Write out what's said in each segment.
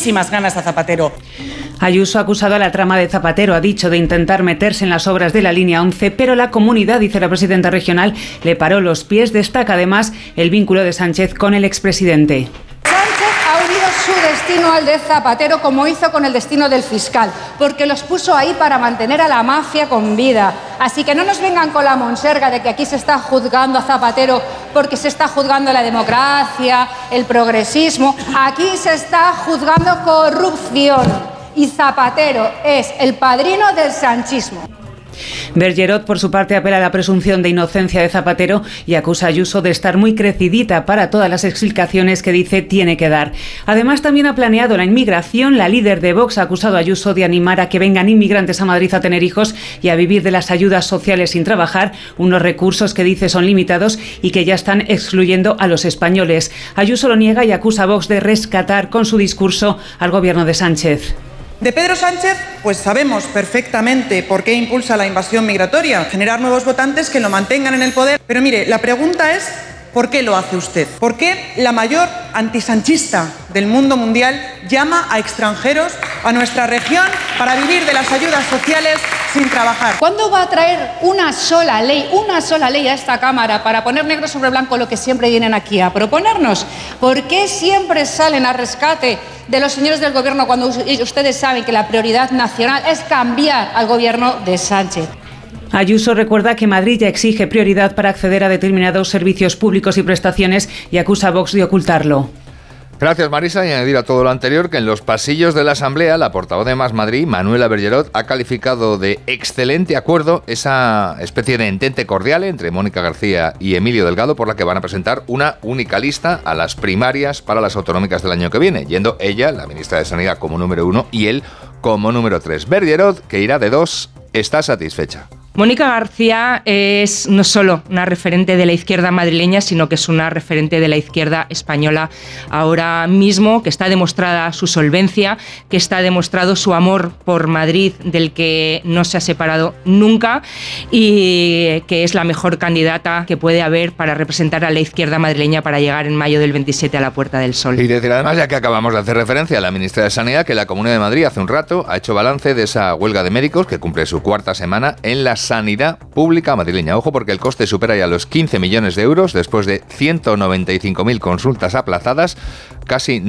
muchísimas ganas a Zapatero. Ayuso ha acusado a la trama de Zapatero, ha dicho, de intentar meterse en las obras de la línea 11, pero la comunidad, dice la presidenta regional, le paró los pies. Destaca además el vínculo de Sánchez con el expresidente. Sánchez ha unido su destino al de Zapatero, como hizo con el destino del fiscal, porque los puso ahí para mantener a la mafia con vida. Así que no nos vengan con la monserga de que aquí se está juzgando a Zapatero porque se está juzgando la democracia, el progresismo. Aquí se está juzgando corrupción. Y Zapatero es el padrino del sanchismo. Bergerot, por su parte, apela a la presunción de inocencia de Zapatero y acusa a Ayuso de estar muy crecidita para todas las explicaciones que dice tiene que dar. Además, también ha planeado la inmigración. La líder de Vox ha acusado a Ayuso de animar a que vengan inmigrantes a Madrid a tener hijos y a vivir de las ayudas sociales sin trabajar, unos recursos que dice son limitados y que ya están excluyendo a los españoles. Ayuso lo niega y acusa a Vox de rescatar con su discurso al gobierno de Sánchez. De Pedro Sánchez, pues sabemos perfectamente por qué impulsa la invasión migratoria, generar nuevos votantes que lo mantengan en el poder. Pero mire, la pregunta es, ¿por qué lo hace usted? ¿Por qué la mayor antisanchista del mundo mundial llama a extranjeros a nuestra región para vivir de las ayudas sociales sin trabajar? ¿Cuándo va a traer una sola ley a esta Cámara para poner negro sobre blanco lo que siempre vienen aquí a proponernos? ¿Por qué siempre salen a rescate de los señores del gobierno cuando ustedes saben que la prioridad nacional es cambiar al gobierno de Sánchez? Ayuso recuerda que Madrid ya exige prioridad para acceder a determinados servicios públicos y prestaciones y acusa a Vox de ocultarlo. Gracias, Marisa, y añadir a todo lo anterior que en los pasillos de la Asamblea la portavoz de Más Madrid, Manuela Bergerot, ha calificado de excelente acuerdo esa especie de entente cordial entre Mónica García y Emilio Delgado por la que van a presentar una única lista a las primarias para las autonómicas del año que viene, yendo ella, la ministra de Sanidad, como número 1 y él como número 3. Bergerot, que irá de 2, está satisfecha. Mónica García es no solo una referente de la izquierda madrileña, sino que es una referente de la izquierda española ahora mismo, que está demostrada su solvencia, que está demostrado su amor por Madrid, del que no se ha separado nunca, y que es la mejor candidata que puede haber para representar a la izquierda madrileña para llegar en mayo del 27 a la Puerta del Sol. Y decir además, ya que acabamos de hacer referencia a la ministra de Sanidad, que la Comunidad de Madrid hace un rato ha hecho balance de esa huelga de médicos que cumple su cuarta semana en la sanidad pública madrileña. Ojo, porque el coste supera ya los 15 millones de euros después de 195.000 consultas aplazadas, casi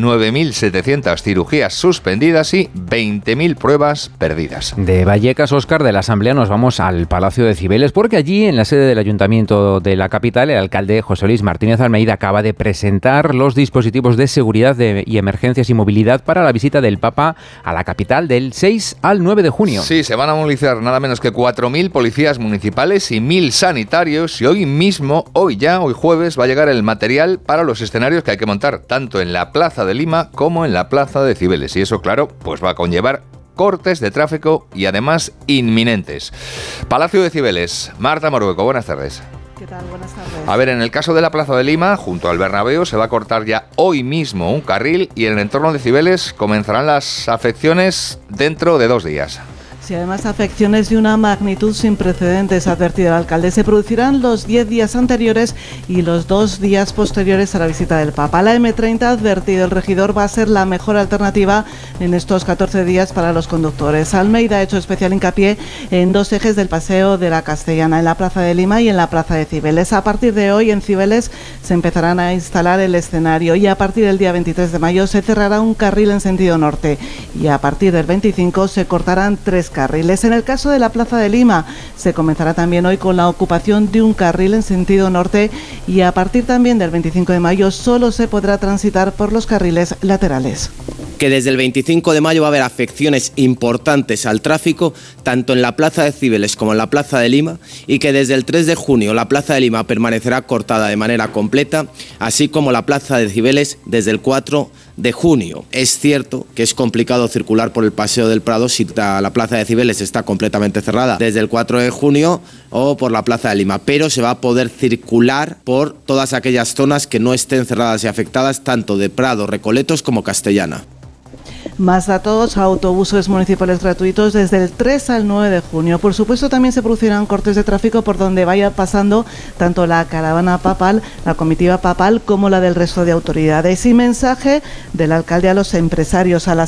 9.700 cirugías suspendidas y 20.000 pruebas perdidas. De Vallecas, Óscar, de la Asamblea nos vamos al Palacio de Cibeles, porque allí, en la sede del Ayuntamiento de la capital, el alcalde José Luis Martínez Almeida acaba de presentar los dispositivos de seguridad y emergencias y movilidad para la visita del Papa a la capital del 6 al 9 de junio. Sí, se van a movilizar nada menos que 4.000 policías municipales y 1.000 sanitarios, y hoy jueves, va a llegar el material para los escenarios que hay que montar, tanto en la Plaza de Lima como en la Plaza de Cibeles. Y eso, claro, pues va a conllevar cortes de tráfico y además inminentes. Palacio de Cibeles, Marta Morueco, buenas tardes. ¿Qué tal? Buenas tardes. A ver, en el caso de la Plaza de Lima, junto al Bernabéu, se va a cortar ya hoy mismo un carril y en el entorno de Cibeles comenzarán las afecciones dentro de 2 días. Sí, además afecciones de una magnitud sin precedentes, ha advertido el alcalde. Se producirán los 10 días anteriores y los 2 días posteriores a la visita del Papa. La M30, ha advertido el regidor, va a ser la mejor alternativa en estos 14 días para los conductores. Almeida ha hecho especial hincapié en 2 ejes del Paseo de la Castellana, en la Plaza de Lima y en la Plaza de Cibeles. A partir de hoy, en Cibeles, se empezarán a instalar el escenario y a partir del día 23 de mayo se cerrará un carril en sentido norte y a partir del 25 se cortarán 3 carriles. En el caso de la Plaza de Lima, se comenzará también hoy con la ocupación de un carril en sentido norte y a partir también del 25 de mayo solo se podrá transitar por los carriles laterales. Que desde el 25 de mayo va a haber afecciones importantes al tráfico, tanto en la Plaza de Cibeles como en la Plaza de Lima, y que desde el 3 de junio la Plaza de Lima permanecerá cortada de manera completa, así como la Plaza de Cibeles desde el 4 de junio. Es cierto que es complicado circular por el Paseo del Prado si la Plaza de Cibeles está completamente cerrada desde el 4 de junio o por la Plaza de Lima, pero se va a poder circular por todas aquellas zonas que no estén cerradas y afectadas, tanto de Prado, Recoletos como Castellana. Más datos, autobuses municipales gratuitos desde el 3 al 9 de junio. Por supuesto, también se producirán cortes de tráfico por donde vaya pasando tanto la caravana papal, la comitiva papal, como la del resto de autoridades. Y mensaje del alcalde a los empresarios, a las